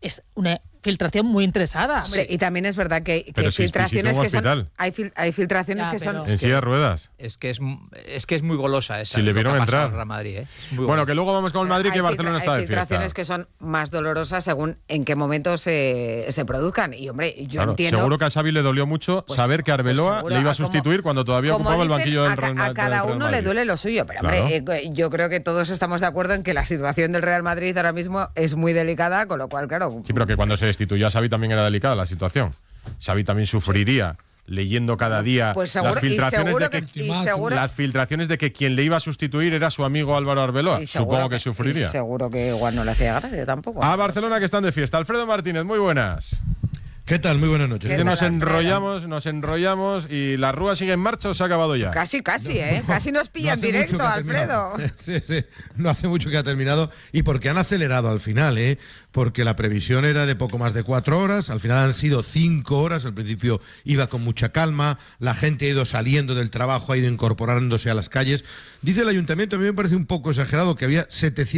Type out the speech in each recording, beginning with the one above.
es una filtración muy interesada. Hombre, y también es verdad que Pero si filtraciones que son... hospital. Hay filtraciones Ya, que son... En silla de ruedas. Es que es muy golosa esa. Si le lo que vieron ha pasado entrar. al Real Madrid, ¿eh? Es muy Bueno, golosa. que luego vamos con el Madrid, que Barcelona está de Hay filtraciones fiesta. que son más dolorosas según en qué momento se produzcan. Y, hombre, yo Claro, entiendo... seguro que a Xavi le dolió mucho Pues- saber que Arbeloa seguro, le iba a como- sustituir cuando todavía como ocupaba el dicen, banquillo del a Real Madrid. cada uno le duele lo suyo, pero Claro. hombre, yo creo que todos estamos de acuerdo en que la situación del Real Madrid ahora mismo es muy delicada, con lo cual, claro... Sí, pero que cuando se destituyó a Xavi también era delicada la situación. Xavi también sufriría leyendo cada día Pues seguro- las filtraciones seguro- las filtraciones de que quien le iba a sustituir era su amigo Álvaro Arbeloa. y seguro Supongo que sufriría. y seguro que igual no le hacía gracia tampoco. A Barcelona, que están de fiesta. Alfredo Martínez, muy buenas. ¿Qué tal? Muy buenas noches. Es que tal, nos Alfredo? enrollamos y la Rúa sigue en marcha o se ha acabado ya. Casi, ¿eh? Casi nos pilla en hace mucho directo, que ha Alfredo. terminado. Sí, no hace mucho que ha terminado y porque han acelerado al final, porque la previsión era de poco más de 4 horas, al final han sido 5 horas, al principio iba con mucha calma, la gente ha ido saliendo del trabajo, ha ido incorporándose a las calles. Dice el ayuntamiento, a mí me parece un poco exagerado, que había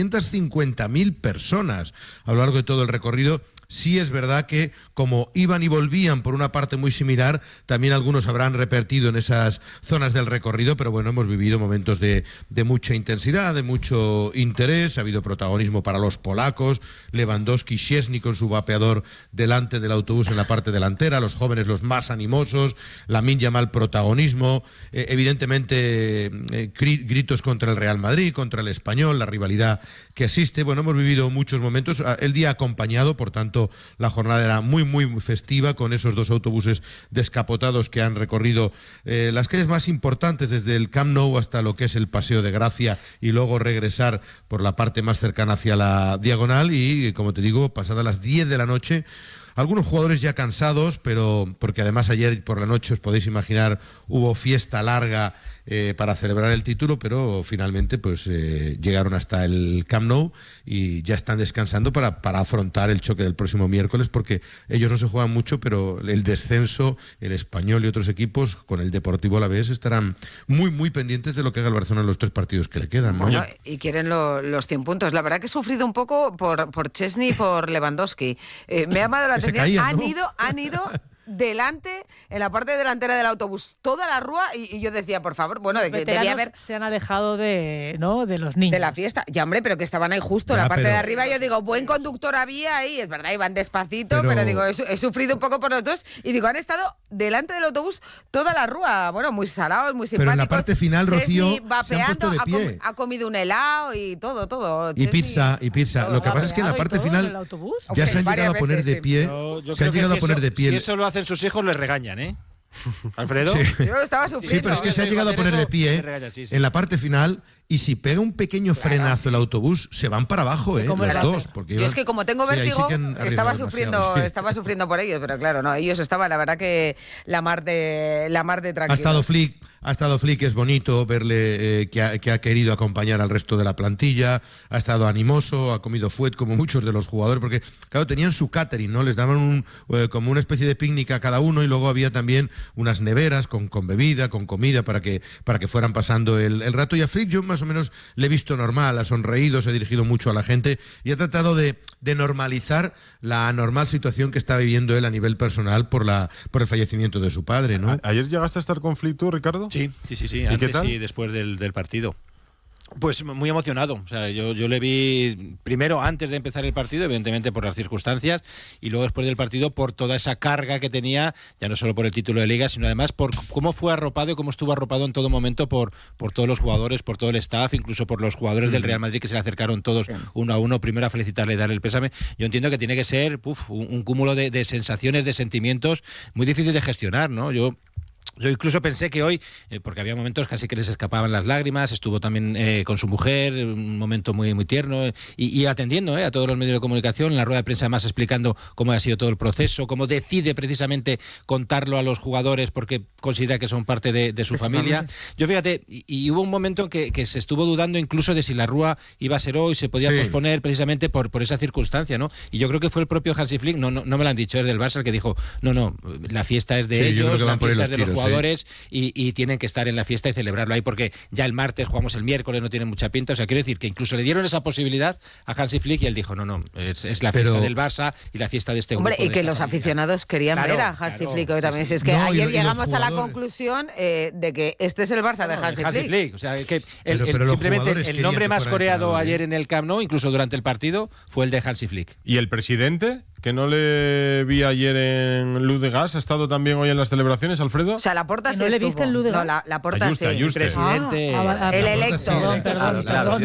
750.000 personas a lo largo de todo el recorrido. Sí es verdad que como iban y volvían por una parte muy similar, también algunos habrán repartido en esas zonas del recorrido, pero bueno, hemos vivido momentos de mucha intensidad, de mucho interés, ha habido protagonismo para los polacos, Lewandowski, Szczęsny con su vapeador delante del autobús en la parte delantera, los jóvenes los más animosos, Lamine Yamal protagonismo, evidentemente gritos contra el Real Madrid, contra el Español, la rivalidad que existe. Bueno, hemos vivido muchos momentos, el día acompañado, por tanto, la jornada era muy, muy festiva con esos 2 autobuses descapotados que han recorrido las calles más importantes desde el Camp Nou hasta lo que es el Paseo de Gracia y luego regresar por la parte más cercana hacia la Diagonal y, como te digo, pasadas las 10 de la noche, algunos jugadores ya cansados, pero porque además ayer por la noche, os podéis imaginar, hubo fiesta larga para celebrar el título, pero finalmente pues llegaron hasta el Camp Nou y ya están descansando para afrontar el choque del próximo miércoles, porque ellos no se juegan mucho, pero el descenso, el Español y otros equipos con el Deportivo Alavés estarán muy, muy pendientes de lo que haga el Barcelona en los 3 partidos que le quedan, ¿no? Bueno, y quieren los 100 puntos. La verdad que he sufrido un poco por Szczęsny y por Lewandowski. Me ha llamado la Que se atención. caían, ¿no? Han ido delante, en la parte delantera del autobús, toda la Rúa, y yo decía, por favor, bueno, Los de que veteranos debía haber... se han alejado de los niños. De la fiesta. Ya, hombre, pero que estaban ahí justo en Ya, la parte pero- de arriba. Yo digo, buen conductor había ahí. Es verdad, iban despacito, pero digo, he sufrido un poco por los dos. Y digo, han estado delante del autobús toda la Rúa. Bueno, muy salados, muy simpáticos. Pero en la parte final, Rocío, Szczęsny se han vapeando, puesto de pie. ha comido un helado y todo. Y Szczęsny. pizza. Lo que pasa es que en la ¿Vapeado y parte todo en final el autobús? ya se han Varias llegado a poner veces, de sí. pie. Yo Se han creo que llegado a si poner de pie. Si eso lo hacen sus hijos, les regañan, ¿eh? ¿Alfredo? Sí. Yo estaba sufriendo. Sí, pero es que se ha llegado a poner de pie en la parte final y si pega un pequeño frenazo el autobús, se van para abajo, Sí, como los el dos. Porque Yo es que como tengo sí, ahí sí vértigo, que han arriesgado demasiado, sí. estaba sufriendo por ellos, pero claro, no, ellos estaban, la verdad que la mar de tranquilos. Ha estado Flick, es bonito verle que ha querido acompañar al resto de la plantilla, ha estado animoso, ha comido fuet como muchos de los jugadores, porque claro, tenían su catering, ¿no? Les daban como una especie de picnic a cada uno y luego había también unas neveras con bebida, con comida para que fueran pasando el rato. Y a Flick yo más o menos le he visto normal, ha sonreído, se ha dirigido mucho a la gente y ha tratado de normalizar la anormal situación que está viviendo él a nivel personal por el fallecimiento de su padre, ¿no? ¿Ayer llegaste a estar con Flick tú, Ricardo? Sí. ¿Y Antes qué tal? y después del partido. Pues muy emocionado. O sea, yo le vi primero antes de empezar el partido, evidentemente por las circunstancias, y luego después del partido por toda esa carga que tenía, ya no solo por el título de Liga, sino además por cómo fue arropado y cómo estuvo arropado en todo momento por todos los jugadores, por todo el staff, incluso por los jugadores del Real Madrid que se le acercaron todos uno a uno, primero a felicitarle y darle el pésame. Yo entiendo que tiene que ser un cúmulo de sensaciones, de sentimientos muy difícil de gestionar, ¿no? Yo incluso pensé que hoy, porque había momentos casi que les escapaban las lágrimas, estuvo también con su mujer, un momento muy, muy tierno, y atendiendo a todos los medios de comunicación, en la rueda de prensa además explicando cómo ha sido todo el proceso, cómo decide precisamente contarlo a los jugadores porque considera que son parte de su familia. Yo fíjate, y hubo un momento que se estuvo dudando incluso de si la Rúa iba a ser hoy, se podía posponer precisamente por esa circunstancia, ¿no? Y yo creo que fue el propio Hansi Flick, no me lo han dicho, es del Barça el que dijo, no, la fiesta es de ellos, la fiesta es de los jugadores. jugadores y tienen que estar en la fiesta y celebrarlo ahí, porque ya el martes jugamos el miércoles, no tiene mucha pinta. O sea, quiero decir que incluso le dieron esa posibilidad a Hansi Flick y él dijo, no, es la fiesta del Barça y la fiesta de este grupo. Hombre, y que los aficionados querían ver a Hansi Flick hoy también. Si es que ayer llegamos a la conclusión de que este es el Barça de Hansi Flick. O sea, que pero simplemente el nombre más coreado ayer ¿eh? en el Camp Nou, incluso durante el partido, fue el de Hansi Flick. ¿Y el presidente, que no le vi ayer en Luz de Gas, ha estado también hoy en las celebraciones, Alfredo? O sea, Laporta sí ¿No le viste en Luz de Gas? No, Laporta sí. Ayuste. Presidente. El electo. Perdón.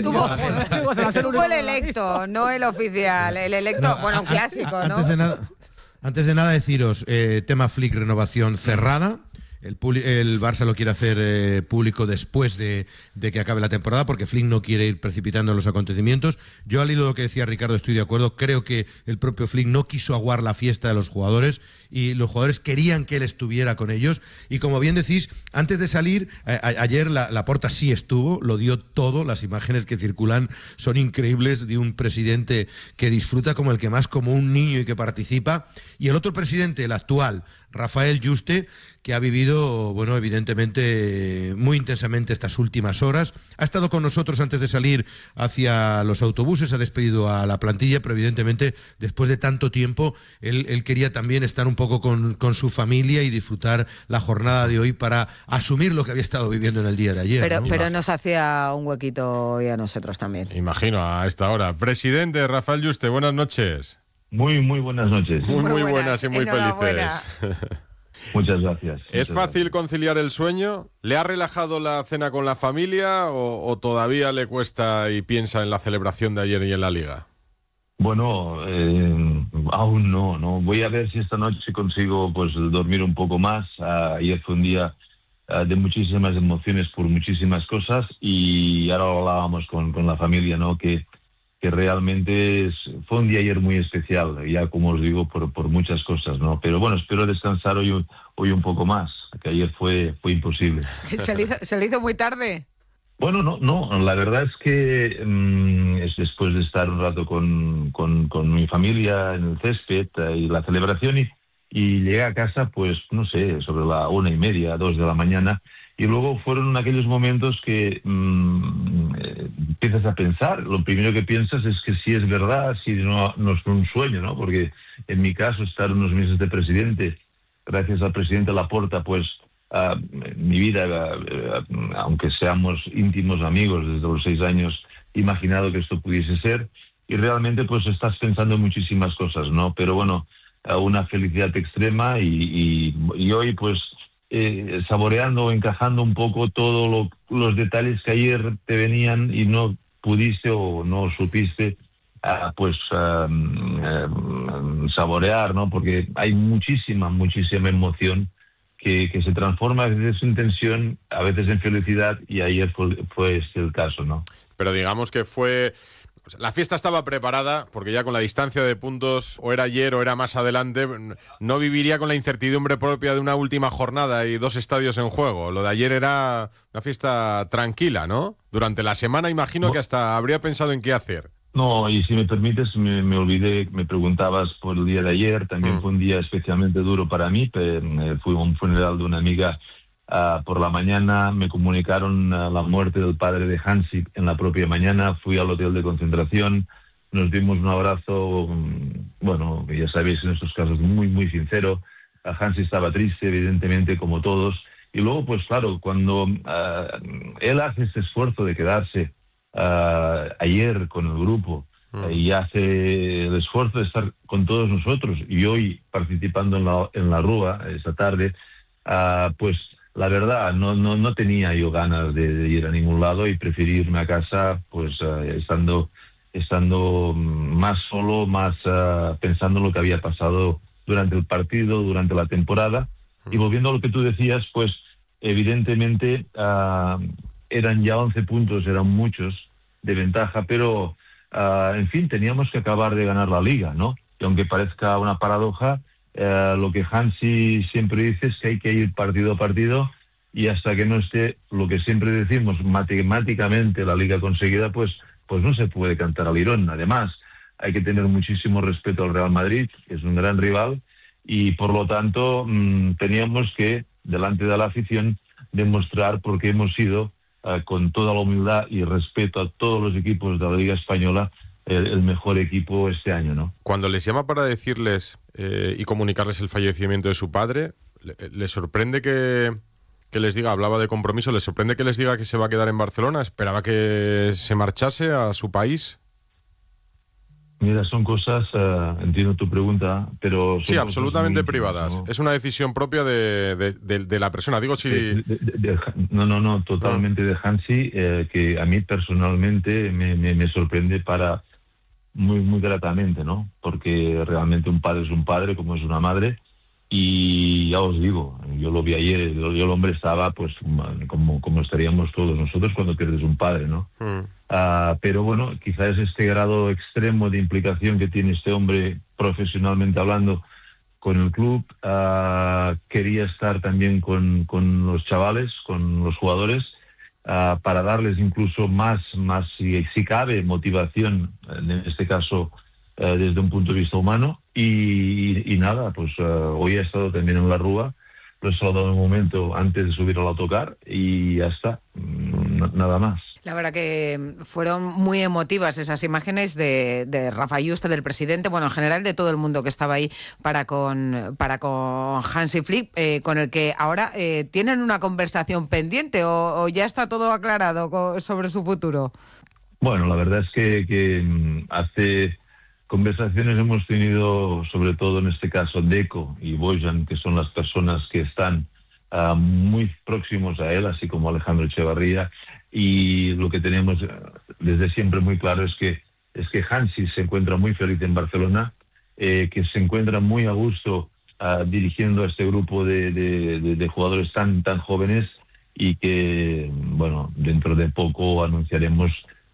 Estuvo el electo, no el oficial. El electo, bueno, un clásico, ¿no? Antes de nada deciros, tema Flick, renovación cerrada. El Barça lo quiere hacer público después de que acabe la temporada, porque Flick no quiere ir precipitando los acontecimientos. Yo, al hilo de lo que decía Ricardo, estoy de acuerdo. Creo que el propio Flick no quiso aguar la fiesta de los jugadores y los jugadores querían que él estuviera con ellos. Y como bien decís, antes de salir, ayer Laporta sí estuvo, lo dio todo. Las imágenes que circulan son increíbles, de un presidente que disfruta como el que más, como un niño, y que participa. Y el otro presidente, el actual, Rafael Yuste, que ha vivido, bueno, evidentemente muy intensamente estas últimas horas. Ha estado con nosotros antes de salir hacia los autobuses, ha despedido a la plantilla, pero evidentemente después de tanto tiempo él quería también estar un poco con su familia y disfrutar la jornada de hoy para asumir lo que había estado viviendo en el día de ayer. Pero nos hacía un huequito hoy a nosotros también. Imagino, a esta hora. Presidente Rafael Yuste, buenas noches. Muy buenas noches. Muy buenas y muy felices. Muchas gracias. ¿Es fácil conciliar el sueño? ¿Le ha relajado la cena con la familia o todavía le cuesta y piensa en la celebración de ayer y en la Liga? Bueno, aún no. Voy a ver si esta noche consigo pues dormir un poco más. Ayer fue un día de muchísimas emociones por muchísimas cosas, y ahora lo hablábamos con la familia, ¿no? Que realmente fue un día ayer muy especial, ya como os digo, por muchas cosas, ¿no? Pero bueno, espero descansar hoy un poco más, que ayer fue imposible. ¿Se le hizo muy tarde? Bueno, no, la verdad es que es después de estar un rato con mi familia en el césped y la celebración, y llegué a casa, pues, no sé, sobre la 1:30, 2 de la mañana, y luego fueron aquellos momentos que empiezas a pensar. Lo primero que piensas es que si es verdad, si no es un sueño, ¿no? Porque en mi caso, estar unos meses de presidente, gracias al presidente Laporta, pues mi vida, aunque seamos íntimos amigos desde los 6 años, he imaginado que esto pudiese ser, y realmente pues estás pensando en muchísimas cosas, ¿no? Pero bueno, una felicidad extrema, y hoy pues saboreando, encajando un poco todos los detalles que ayer te venían y no pudiste o no supiste saborear, ¿no? Porque hay muchísima emoción que se transforma a veces en tensión, a veces en felicidad, y ayer fue este el caso, ¿no? Pero digamos que fue... La fiesta estaba preparada, porque ya con la distancia de puntos, o era ayer o era más adelante, no viviría con la incertidumbre propia de una última jornada y 2 estadios en juego. Lo de ayer era una fiesta tranquila, ¿no? Durante la semana imagino que hasta habría pensado en qué hacer. No, y si me permites, me olvidé, me preguntabas por el día de ayer. También fue un día especialmente duro para mí. Fue un funeral de una amiga. Por la mañana me comunicaron la muerte del padre de Hansi en la propia mañana. Fui al hotel de concentración, nos dimos un abrazo, bueno, ya sabéis, en estos casos muy sincero. Hansi estaba triste, evidentemente, como todos. Y luego, pues claro, cuando él hace ese esfuerzo de quedarse ayer con el grupo, y hace el esfuerzo de estar con todos nosotros, y hoy participando en la Rúa esta tarde, pues la verdad no tenía yo ganas de ir a ningún lado, y preferí irme a casa, pues estando más solo, más pensando en lo que había pasado durante el partido, durante la temporada. Y volviendo a lo que tú decías, pues evidentemente eran ya 11 puntos, eran muchos de ventaja, pero en fin, teníamos que acabar de ganar la Liga, ¿no? Y aunque parezca una paradoja, lo que Hansi siempre dice es que hay que ir partido a partido, y hasta que no esté, lo que siempre decimos, matemáticamente la Liga conseguida, pues no se puede cantar al lirón. Además, hay que tener muchísimo respeto al Real Madrid, que es un gran rival, y por lo tanto teníamos que delante de la afición, demostrar por qué hemos sido, con toda la humildad y respeto a todos los equipos de la Liga Española, el mejor equipo este año, ¿no? Cuando les llama para decirles y comunicarles el fallecimiento de su padre, ¿le sorprende que les diga, hablaba de compromiso, le sorprende que les diga que se va a quedar en Barcelona? ¿Esperaba que se marchase a su país? Mira, son cosas, entiendo tu pregunta, pero... Sí, absolutamente privadas. ¿No? Es una decisión propia de la persona. Digo, si... No, totalmente de Hansi, que a mí personalmente me sorprende muy, muy gratamente, ¿no? Porque realmente un padre es un padre, como es una madre, y ya os digo, yo lo vi ayer, el hombre estaba pues como estaríamos todos nosotros cuando pierdes un padre, ¿no? Pero bueno, quizás este grado extremo de implicación que tiene este hombre profesionalmente hablando con el club, quería estar también con los chavales, con los jugadores, para darles incluso más si cabe, motivación, en este caso desde un punto de vista humano, y nada, pues hoy he estado también en la Rúa, lo he saludado en un momento antes de subir al autocar y ya está, nada más. La verdad que fueron muy emotivas esas imágenes de Rafa Yuste, del presidente, bueno, en general de todo el mundo que estaba ahí para con Hansi Flick, con el que ahora tienen una conversación pendiente o ya está todo aclarado sobre su futuro. Bueno, la verdad es que hace conversaciones hemos tenido, sobre todo en este caso, Deco y Bojan, que son las personas que están muy próximos a él, así como Alejandro Echevarría, y lo que tenemos desde siempre muy claro es que Hansi se encuentra muy feliz en Barcelona, que se encuentra muy a gusto dirigiendo a este grupo de jugadores tan jóvenes, y que, bueno, dentro de poco anunciaremos,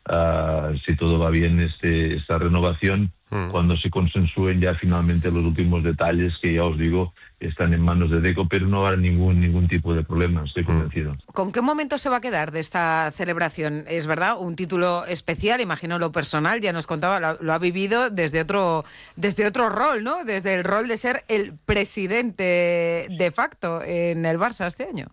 si todo va bien, esta renovación, cuando se consensúen ya finalmente los últimos detalles, que ya os digo, están en manos de Deco, pero no habrá ningún tipo de problema, estoy convencido. ¿Con qué momento se va a quedar de esta celebración? Es verdad, un título especial, imagino lo personal, ya nos contaba, lo ha vivido desde otro rol, ¿no? Desde el rol de ser el presidente de facto en el Barça este año.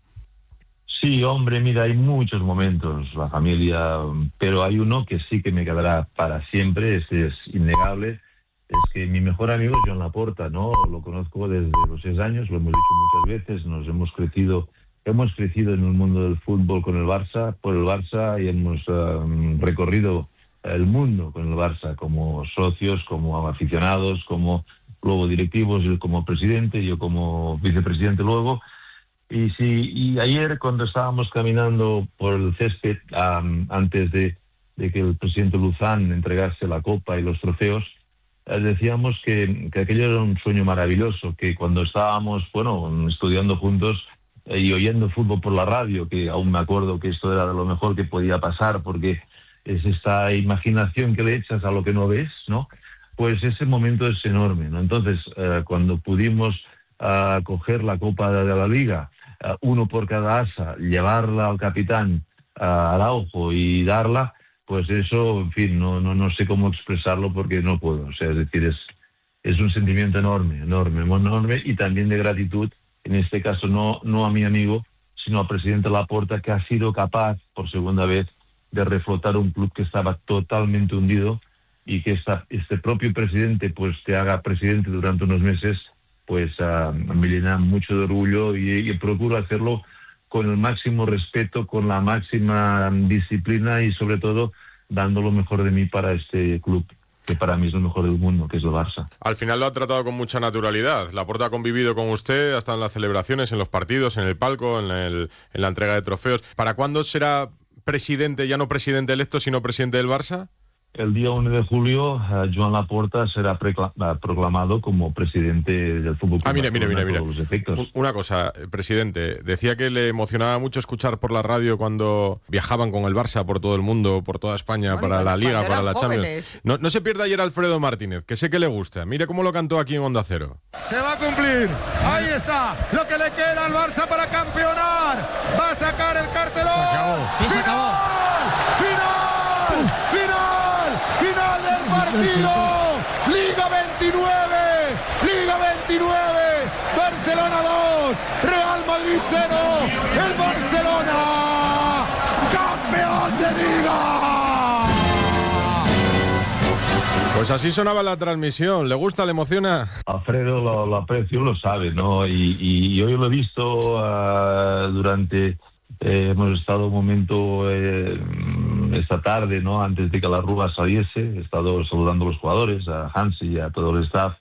Sí, hombre, mira, hay muchos momentos, la familia, pero hay uno que sí que me quedará para siempre, este es innegable. Es que mi mejor amigo es Joan Laporta, ¿no? Lo conozco desde los 6 años, lo hemos dicho muchas veces, hemos crecido en el mundo del fútbol con el Barça, por el Barça, y hemos recorrido el mundo con el Barça, como socios, como aficionados, como luego directivos, yo como presidente, yo como vicepresidente luego. Y ayer, cuando estábamos caminando por el césped, antes de que el presidente Luzán entregase la copa y los trofeos, decíamos que aquello era un sueño maravilloso, que cuando estábamos, bueno, estudiando juntos y oyendo fútbol por la radio, que aún me acuerdo que esto era de lo mejor que podía pasar, porque es esta imaginación que le echas a lo que no ves, ¿no? Pues ese momento es enorme, ¿no? Entonces, cuando pudimos coger la Copa de la Liga, uno por cada asa, llevarla al capitán Araujo y darla, pues eso, en fin, no sé cómo expresarlo porque no puedo. O sea, es decir, es un sentimiento enorme, y también de gratitud, en este caso no a mi amigo, sino al presidente Laporta, que ha sido capaz, por segunda vez, de reflotar un club que estaba totalmente hundido, y que este propio presidente pues te haga presidente durante unos meses, pues me llena mucho de orgullo, y procuro hacerlo con el máximo respeto, con la máxima disciplina, y sobre todo dando lo mejor de mí para este club, que para mí es lo mejor del mundo, que es el Barça. Al final lo ha tratado con mucha naturalidad. Laporta ha convivido con usted hasta en las celebraciones, en los partidos, en el palco, en la entrega de trofeos. ¿Para cuándo será presidente, ya no presidente electo, sino presidente del Barça? El día 1 de julio, Joan Laporta será proclamado como presidente del fútbol. Mira. Una cosa, presidente, decía que le emocionaba mucho escuchar por la radio cuando viajaban con el Barça por todo el mundo, por toda España, para la Liga, para la Champions. No se pierda ayer Alfredo Martínez, que sé que le gusta. Mire cómo lo cantó aquí en Onda Cero. Se va a cumplir. Ahí está. Lo que le queda al Barça para campeonar. Va a sacar el cartelón. Se acabó. Sí, se acabó. ¡Final del partido! Liga 29, Barcelona 2, Real Madrid 0, el Barcelona, campeón de Liga. Pues así sonaba la transmisión. ¿Le gusta, le emociona? Alfredo lo aprecio, lo sabe, ¿no? Y hoy lo he visto durante... hemos estado un momento esta tarde, ¿no? Antes de que la Rúa saliese, he estado saludando a los jugadores, a Hansi y a todo el staff.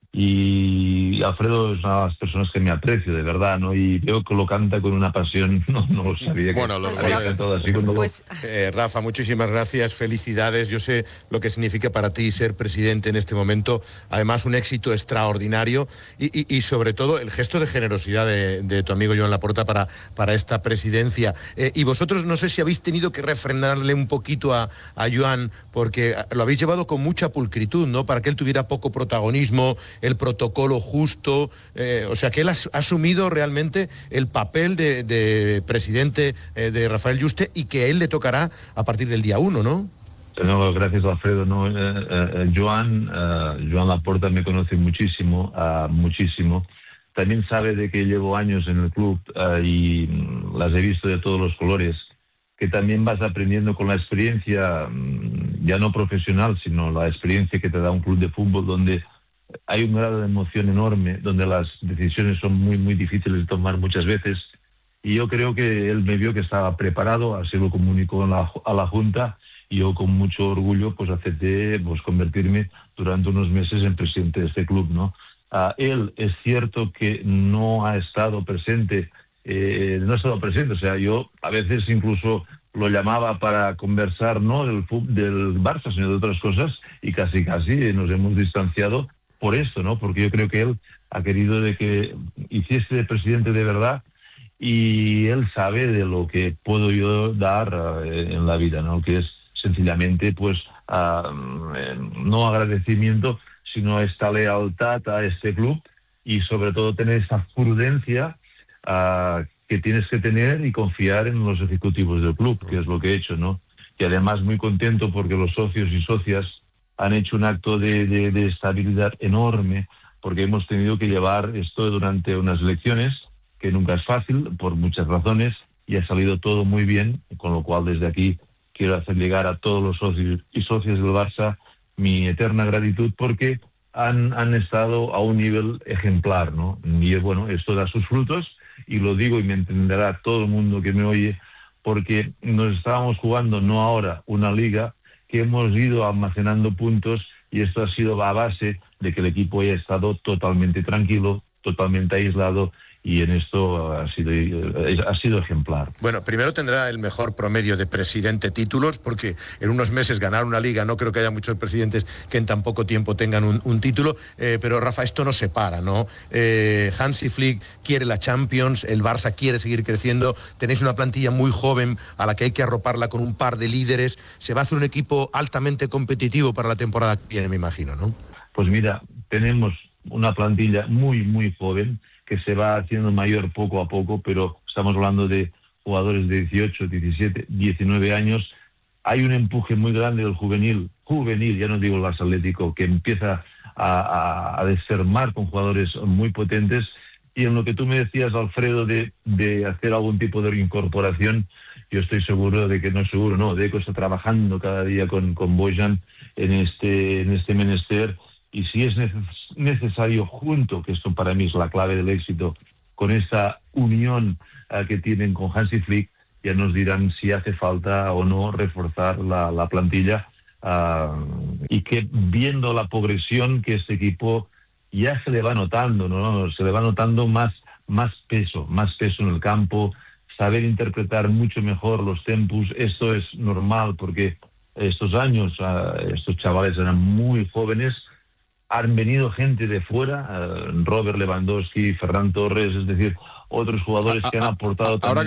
Y Alfredo es una de las personas que me aprecio, de verdad, ¿no? Y veo que lo canta con una pasión, no lo sabía. Bueno, que lo había cantado así cuando Rafa, muchísimas gracias, felicidades. Yo sé lo que significa para ti ser presidente en este momento. Además, un éxito extraordinario y sobre todo el gesto de generosidad de tu amigo Joan Laporta para esta presidencia. Y vosotros no sé si habéis tenido que refrenarle un poquito a Joan, porque lo habéis llevado con mucha pulcritud, ¿no? Para que él tuviera poco protagonismo, el protocolo justo, o sea que él ha asumido realmente el papel de presidente de Rafael Yuste y que a él le tocará a partir del día 1, ¿no? No, gracias Alfredo. No, Joan Laporta me conoce muchísimo, muchísimo. También sabe de que llevo años en el club y las he visto de todos los colores, que también vas aprendiendo con la experiencia, ya no profesional, sino la experiencia que te da un club de fútbol donde hay un grado de emoción enorme, donde las decisiones son muy, muy difíciles de tomar muchas veces. Y yo creo que él me vio que estaba preparado, así lo comunicó a la Junta, y yo con mucho orgullo pues acepté pues convertirme durante unos meses en presidente de este club, ¿no? Él es cierto que no ha estado presente, o sea, yo a veces incluso lo llamaba para conversar, no del Barça, sino de otras cosas, y casi nos hemos distanciado por esto, ¿no? Porque yo creo que él ha querido de que hiciese de presidente de verdad, y él sabe de lo que puedo yo dar en la vida, ¿no? Que es sencillamente, pues, no agradecimiento, sino esta lealtad a este club y sobre todo tener esa prudencia que tienes que tener y confiar en los ejecutivos del club, que es lo que he hecho, ¿no? Y además muy contento porque los socios y socias han hecho un acto de estabilidad enorme, porque hemos tenido que llevar esto durante unas elecciones, que nunca es fácil, por muchas razones, y ha salido todo muy bien, con lo cual desde aquí quiero hacer llegar a todos los socios y socias del Barça mi eterna gratitud, porque han estado a un nivel ejemplar, ¿no? Y bueno, esto da sus frutos, y lo digo y me entenderá todo el mundo que me oye, porque nos estábamos jugando, no ahora, una liga que hemos ido almacenando puntos, y esto ha sido a base de que el equipo haya estado totalmente tranquilo, totalmente aislado, y en esto ha sido ejemplar. Bueno, primero tendrá el mejor promedio de presidente títulos, porque en unos meses ganar una liga, no creo que haya muchos presidentes que en tan poco tiempo tengan un título, pero Rafa, esto no se para, ¿no? Hansi Flick quiere la Champions, el Barça quiere seguir creciendo, tenéis una plantilla muy joven a la que hay que arroparla con un par de líderes, se va a hacer un equipo altamente competitivo para la temporada que viene, me imagino, ¿no? Pues mira, tenemos una plantilla muy, muy joven, que se va haciendo mayor poco a poco, pero estamos hablando de jugadores de 18, 17, 19 años. Hay un empuje muy grande del juvenil, ya no digo el Barça Atlético, que empieza a desarmar con jugadores muy potentes. Y en lo que tú me decías, Alfredo, de hacer algún tipo de reincorporación, yo estoy seguro de que, Deco está trabajando cada día con Bojan en este menester. Y si es necesario, junto, que esto para mí es la clave del éxito, con esa unión que tienen con Hansi Flick, ya nos dirán si hace falta o no reforzar la plantilla, y que viendo la progresión que este equipo ya se le va notando, ¿no? Se le va notando más peso en el campo, saber interpretar mucho mejor los tempos. Esto es normal porque estos años estos chavales eran muy jóvenes. Han venido gente de fuera, Robert Lewandowski, Ferran Torres, es decir, otros jugadores que han aportado también.